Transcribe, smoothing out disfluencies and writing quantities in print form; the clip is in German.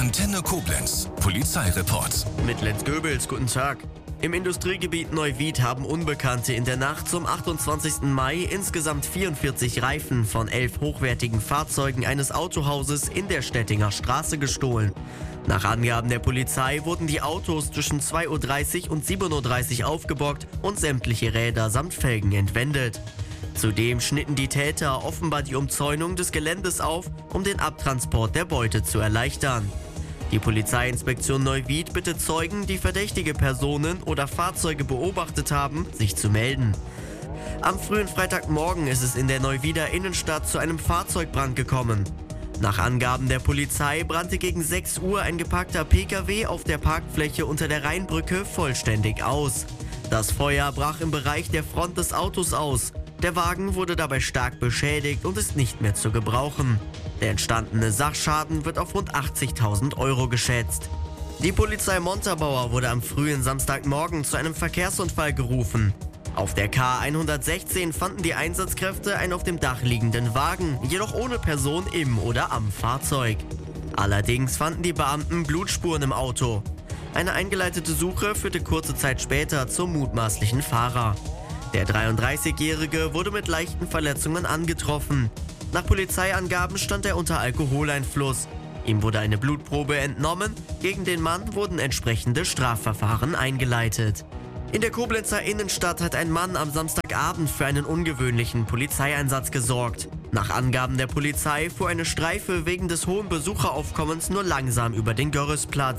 Antenne Koblenz, Polizeireport. Mit Lenz Goebels, guten Tag. Im Industriegebiet Neuwied haben Unbekannte in der Nacht zum 28. Mai insgesamt 44 Reifen von 11 hochwertigen Fahrzeugen eines Autohauses in der Stettinger Straße gestohlen. Nach Angaben der Polizei wurden die Autos zwischen 2:30 Uhr und 7:30 Uhr aufgebockt und sämtliche Räder samt Felgen entwendet. Zudem schnitten die Täter offenbar die Umzäunung des Geländes auf, um den Abtransport der Beute zu erleichtern. Die Polizeiinspektion Neuwied bittet Zeugen, die verdächtige Personen oder Fahrzeuge beobachtet haben, sich zu melden. Am frühen Freitagmorgen ist es in der Neuwieder Innenstadt zu einem Fahrzeugbrand gekommen. Nach Angaben der Polizei brannte gegen 6 Uhr ein geparkter Pkw auf der Parkfläche unter der Rheinbrücke vollständig aus. Das Feuer brach im Bereich der Front des Autos aus. Der Wagen wurde dabei stark beschädigt und ist nicht mehr zu gebrauchen. Der entstandene Sachschaden wird auf rund 80.000 € geschätzt. Die Polizei Montabaur wurde am frühen Samstagmorgen zu einem Verkehrsunfall gerufen. Auf der K116 fanden die Einsatzkräfte einen auf dem Dach liegenden Wagen, jedoch ohne Person im oder am Fahrzeug. Allerdings fanden die Beamten Blutspuren im Auto. Eine eingeleitete Suche führte kurze Zeit später zum mutmaßlichen Fahrer. Der 33-Jährige wurde mit leichten Verletzungen angetroffen. Nach Polizeiangaben stand er unter Alkoholeinfluss. Ihm wurde eine Blutprobe entnommen, gegen den Mann wurden entsprechende Strafverfahren eingeleitet. In der Koblenzer Innenstadt hat ein Mann am Samstagabend für einen ungewöhnlichen Polizeieinsatz gesorgt. Nach Angaben der Polizei fuhr eine Streife wegen des hohen Besucheraufkommens nur langsam über den Görrisplatz.